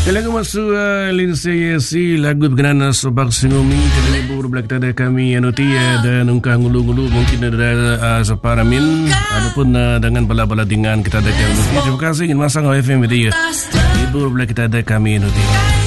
Lagu masuk Lindsay si lagu berkenaan Sobak Singumi kena libur belah kita ada kami anuti dan ungkah ngulu-ngulu mungkin ada separamin ataupun dengan bala-bala dengan kita ada kami. Terima kasih ingin masang FM dia libur belah kita ada kami anuti.